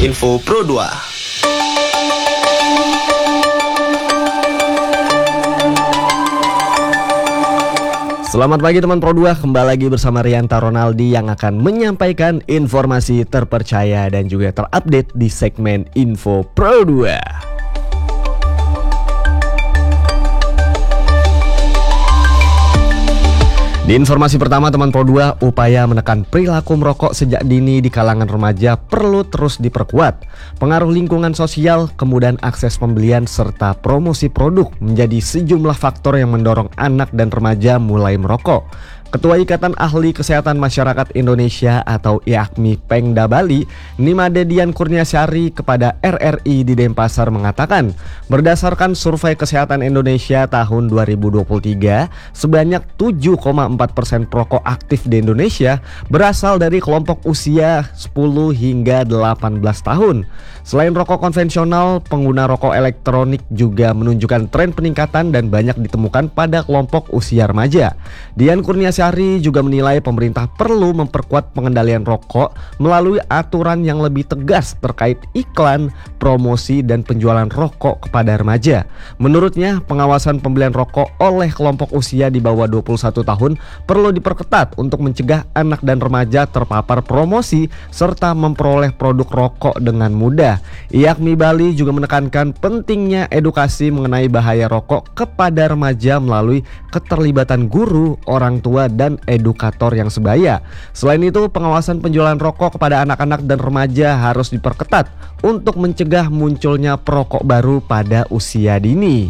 Info Pro 2. Selamat pagi teman Pro 2, kembali lagi bersama Rianta Ronaldi yang akan menyampaikan informasi terpercaya dan juga terupdate di segmen Info Pro 2. Di informasi pertama teman Pro 2, upaya menekan perilaku merokok sejak dini di kalangan remaja perlu terus diperkuat. Pengaruh lingkungan sosial, kemudahan akses pembelian, serta promosi produk menjadi sejumlah faktor yang mendorong anak dan remaja mulai merokok. Ketua Ikatan Ahli Kesehatan Masyarakat Indonesia atau IAKMI Pengda Bali, Nimade Dian Kurniasari kepada RRI di Denpasar mengatakan, berdasarkan survei kesehatan Indonesia tahun 2023, sebanyak 7,4% perokok aktif di Indonesia berasal dari kelompok usia 10 hingga 18 tahun. Selain rokok konvensional, pengguna rokok elektronik juga menunjukkan tren peningkatan dan banyak ditemukan pada kelompok usia remaja. Dian Kurniasari juga menilai pemerintah perlu memperkuat pengendalian rokok melalui aturan yang lebih tegas terkait iklan, promosi, dan penjualan rokok kepada remaja. Menurutnya, pengawasan pembelian rokok oleh kelompok usia di bawah 21 tahun perlu diperketat untuk mencegah anak dan remaja terpapar promosi serta memperoleh produk rokok dengan mudah. IAKMI Bali juga menekankan pentingnya edukasi mengenai bahaya rokok kepada remaja melalui keterlibatan guru, orang tua, dan edukator yang sebaya. Selain itu, pengawasan penjualan rokok kepada anak-anak dan remaja harus diperketat untuk mencegah munculnya perokok baru pada usia dini.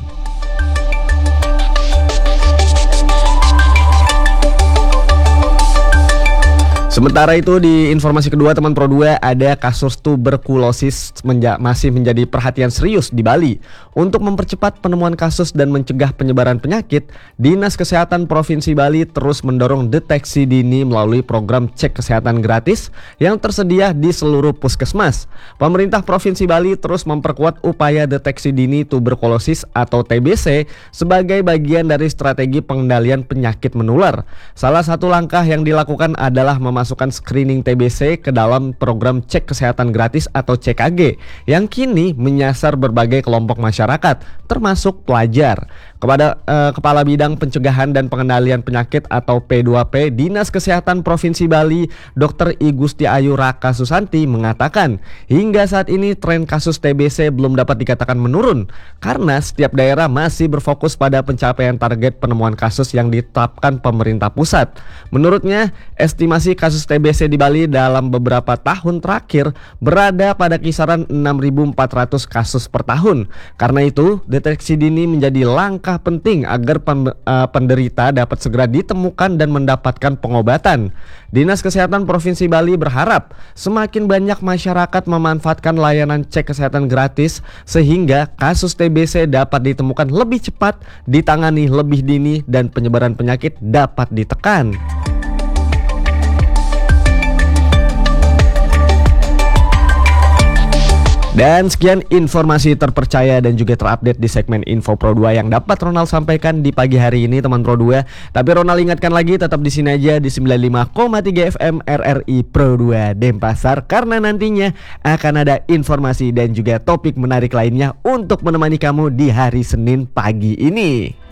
Sementara itu di informasi kedua teman Pro 2, ada kasus tuberkulosis masih menjadi perhatian serius di Bali. Untuk mempercepat penemuan kasus dan mencegah penyebaran penyakit, Dinas Kesehatan Provinsi Bali terus mendorong deteksi dini melalui program cek kesehatan gratis yang tersedia di seluruh puskesmas. Pemerintah Provinsi Bali terus memperkuat upaya deteksi dini tuberkulosis atau TBC sebagai bagian dari strategi pengendalian penyakit menular. Salah satu langkah yang dilakukan adalah memasukkan screening TBC ke dalam program cek kesehatan gratis atau CKG yang kini menyasar berbagai kelompok masyarakat termasuk pelajar. Kepada Kepala Bidang Pencegahan dan Pengendalian Penyakit atau P2P Dinas Kesehatan Provinsi Bali, Dr. I Gusti Ayu Raka Susanti mengatakan, hingga saat ini tren kasus TBC belum dapat dikatakan menurun karena setiap daerah masih berfokus pada pencapaian target penemuan kasus yang ditetapkan pemerintah pusat. Menurutnya, estimasi kasus TBC di Bali dalam beberapa tahun terakhir berada pada kisaran 6.400 kasus per tahun. Karena itu, deteksi dini menjadi langkah penting agar penderita dapat segera ditemukan dan mendapatkan pengobatan. Dinas Kesehatan Provinsi Bali berharap semakin banyak masyarakat memanfaatkan layanan cek kesehatan gratis sehingga kasus TBC dapat ditemukan lebih cepat, ditangani lebih dini, dan penyebaran penyakit dapat ditekan. Dan sekian informasi terpercaya dan juga terupdate di segmen Info Pro 2 yang dapat Ronald sampaikan di pagi hari ini teman Pro 2. Tapi Ronald ingatkan lagi, tetap di sini aja di 95,3 FM RRI Pro 2 Denpasar karena nantinya akan ada informasi dan juga topik menarik lainnya untuk menemani kamu di hari Senin pagi ini.